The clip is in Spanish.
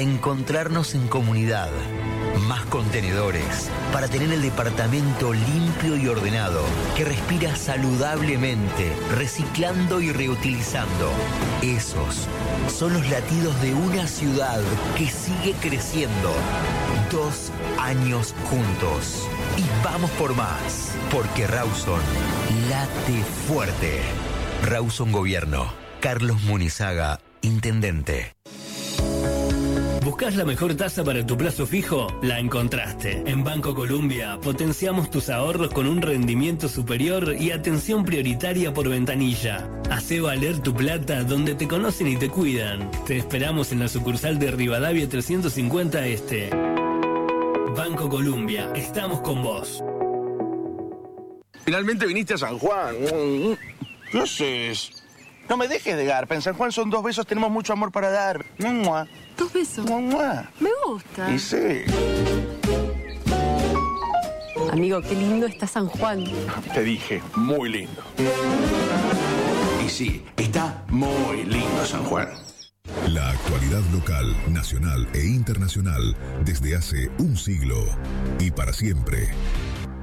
encontrarnos en comunidad, más contenedores, para tener el departamento limpio y ordenado, que respira saludablemente, reciclando y reutilizando. Esos son los latidos de una ciudad que sigue creciendo. 2 años juntos. Y vamos por más, porque Rawson late fuerte. Rawson Gobierno. Carlos Munizaga, Intendente. ¿Buscas la mejor tasa para tu plazo fijo? La encontraste. En Banco Colombia potenciamos tus ahorros con un rendimiento superior y atención prioritaria por ventanilla. Hacé valer tu plata donde te conocen y te cuidan. Te esperamos en la sucursal de Rivadavia 350 Este. Banco Colombia, estamos con vos. Finalmente viniste a San Juan. ¿Qué haces? No me dejes de garpa. En San Juan son 2 besos, tenemos mucho amor para dar. 2 besos. Me gusta. Y sí. Amigo, qué lindo está San Juan. Te dije, muy lindo. Y sí, está muy lindo San Juan. La actualidad local, nacional e internacional desde hace un siglo y para siempre.